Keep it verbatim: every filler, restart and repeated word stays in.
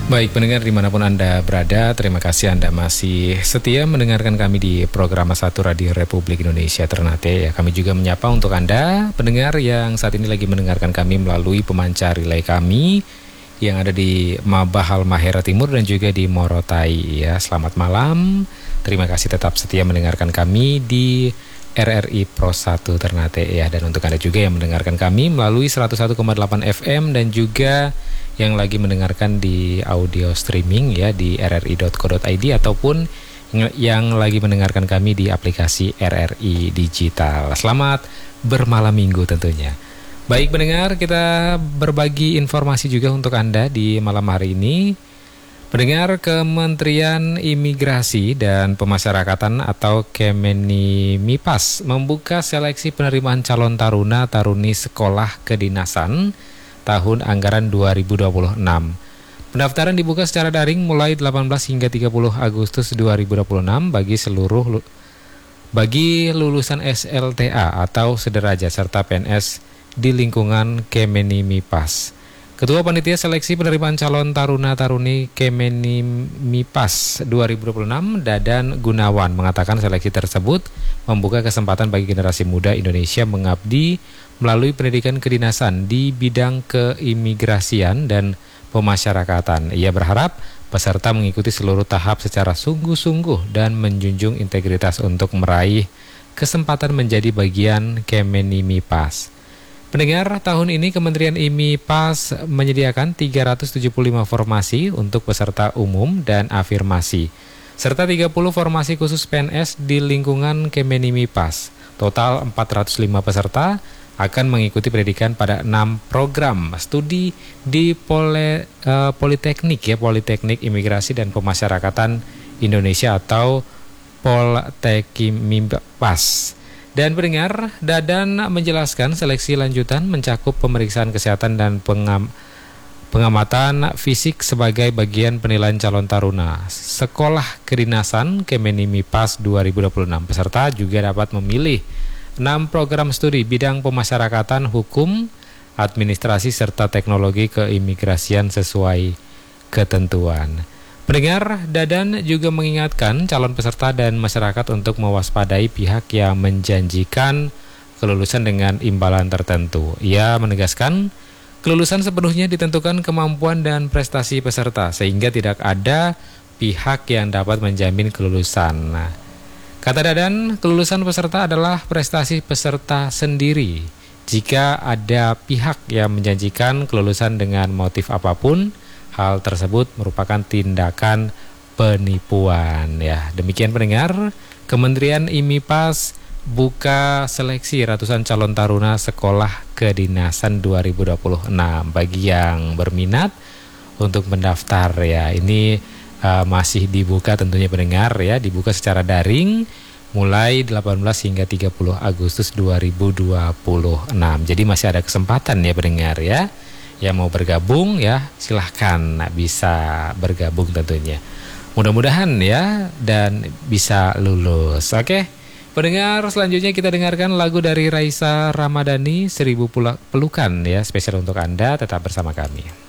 Baik pendengar dimanapun Anda berada, terima kasih Anda masih setia mendengarkan kami di program satu Radio Republik Indonesia Ternate. Ya, kami juga menyapa untuk Anda pendengar yang saat ini lagi mendengarkan kami melalui pemancar relay kami yang ada di Mabah Halmahera Timur dan juga di Morotai. Ya, selamat malam. Terima kasih tetap setia mendengarkan kami di R R I Pro satu Ternate ya, dan untuk Anda juga yang mendengarkan kami melalui seratus satu koma delapan F M dan juga yang lagi mendengarkan di audio streaming ya di r r i dot co dot i d ataupun yang lagi mendengarkan kami di aplikasi R R I Digital. Selamat bermalam minggu tentunya. Baik pendengar, kita berbagi informasi juga untuk Anda di malam hari ini. Pendengar, Kementerian Imigrasi dan Pemasyarakatan atau Kemenimipas membuka seleksi penerimaan calon taruna taruni sekolah kedinasan tahun anggaran dua ribu dua puluh enam. Pendaftaran dibuka secara daring mulai delapan belas hingga tiga puluh Agustus dua ribu dua puluh enam bagi seluruh bagi lulusan S L T A atau sederajat serta P N S di lingkungan Kemenimipas. Ketua Panitia Seleksi Penerimaan Calon Taruna-Taruni Kemenimipas dua ribu dua puluh enam, Dadan Gunawan, mengatakan seleksi tersebut membuka kesempatan bagi generasi muda Indonesia mengabdi melalui pendidikan kedinasan di bidang keimigrasian dan pemasyarakatan. Ia berharap peserta mengikuti seluruh tahap secara sungguh-sungguh dan menjunjung integritas untuk meraih kesempatan menjadi bagian Kemenimipas. Pendengar, tahun ini Kementerian Imipas menyediakan tiga ratus tujuh puluh lima formasi untuk peserta umum dan afirmasi, serta tiga puluh formasi khusus P N S di lingkungan Kemenimipas. Total empat ratus lima peserta akan mengikuti pendidikan pada enam program studi di Poli, uh, Politeknik ya, Politeknik Imigrasi dan Pemasyarakatan Indonesia atau Poltekimipas. Dan pendengar, Dadan menjelaskan seleksi lanjutan mencakup pemeriksaan kesehatan dan pengam, pengamatan fisik sebagai bagian penilaian calon taruna sekolah kedinasan Kemenimipas dua ribu dua puluh enam. Peserta juga dapat memilih enam program studi bidang pemasyarakatan, hukum, administrasi, serta teknologi keimigrasian sesuai ketentuan. Pendengar, Dadan juga mengingatkan calon peserta dan masyarakat untuk mewaspadai pihak yang menjanjikan kelulusan dengan imbalan tertentu. Ia menegaskan, kelulusan sepenuhnya ditentukan kemampuan dan prestasi peserta, sehingga tidak ada pihak yang dapat menjamin kelulusan. Nah, kata Dadan, kelulusan peserta adalah prestasi peserta sendiri. Jika ada pihak yang menjanjikan kelulusan dengan motif apapun, hal tersebut merupakan tindakan penipuan ya. Demikian pendengar, Kementerian Imipas buka seleksi ratusan calon taruna sekolah kedinasan dua ribu dua puluh enam. Bagi yang berminat untuk mendaftar ya, ini uh, masih dibuka tentunya pendengar ya, dibuka secara daring mulai delapan belas hingga tiga puluh Agustus dua ribu dua puluh enam. Jadi masih ada kesempatan ya pendengar ya. Yang mau bergabung ya silahkan bisa bergabung tentunya. Mudah-mudahan ya dan bisa lulus. Oke, pendengar, selanjutnya kita dengarkan lagu dari Raisa Ramadhani, Seribu Pelukan ya, spesial untuk Anda. Tetap bersama kami.